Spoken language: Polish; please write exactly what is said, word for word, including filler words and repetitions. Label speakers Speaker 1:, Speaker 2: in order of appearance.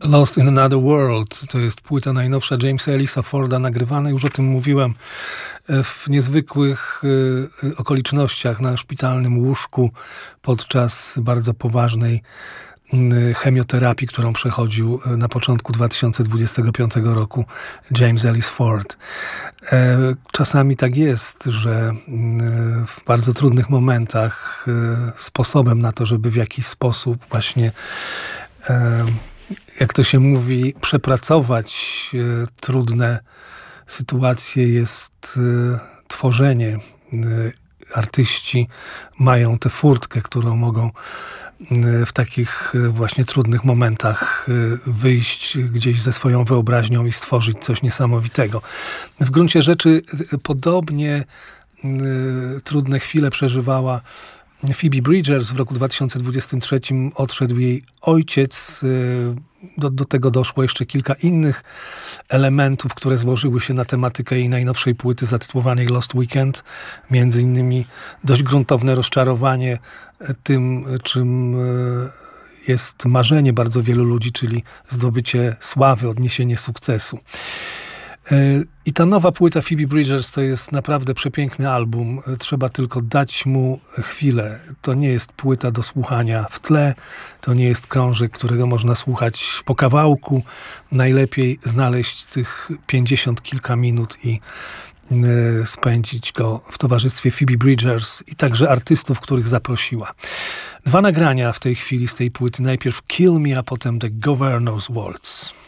Speaker 1: Lost in Another World to jest płyta najnowsza Jamesa Ellisa Forda, nagrywana, już o tym mówiłem, w niezwykłych okolicznościach na szpitalnym łóżku podczas bardzo poważnej chemioterapii, którą przechodził na początku dwa tysiące dwudziestego piątego roku James Ellis Ford. Czasami tak jest, że w bardzo trudnych momentach sposobem na to, żeby w jakiś sposób właśnie, jak to się mówi, przepracować trudne sytuacje, jest tworzenie. Artyści mają tę furtkę, którą mogą w takich właśnie trudnych momentach wyjść gdzieś ze swoją wyobraźnią i stworzyć coś niesamowitego. W gruncie rzeczy podobnie trudne chwile przeżywała Phoebe Bridgers. W roku dwa tysiące dwudziestym trzecim odszedł jej ojciec. Do, do tego doszło jeszcze kilka innych elementów, które złożyły się na tematykę jej najnowszej płyty zatytułowanej Lost Weekend. Między innymi dość gruntowne rozczarowanie tym, czym jest marzenie bardzo wielu ludzi, czyli zdobycie sławy, odniesienie sukcesu. I ta nowa płyta Phoebe Bridgers to jest naprawdę przepiękny album. Trzeba tylko dać mu chwilę. To nie jest płyta do słuchania w tle. To nie jest krążek, którego można słuchać po kawałku. Najlepiej znaleźć tych pięćdziesiąt kilka minut i spędzić go w towarzystwie Phoebe Bridgers i także artystów, których zaprosiła. Dwa nagrania w tej chwili z tej płyty. Najpierw Kill Me, a potem The Governor's Waltz.